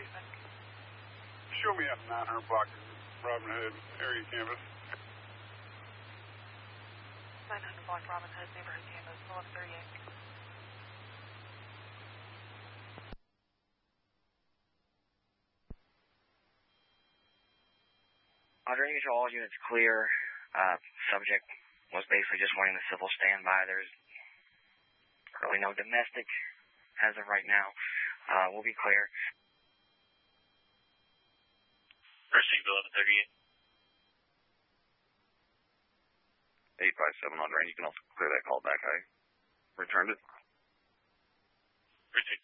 do you think? Show me at 900 block Robin Hood area canvas. 900 block Robin Hood neighborhood canvas, 1138. Drainage control, all units clear. Subject was basically just wanting the civil standby. There's really no domestic as of right now. We'll be clear. Proceed 1138. 857 on drain. You can also clear that call back. I returned it. Proceed.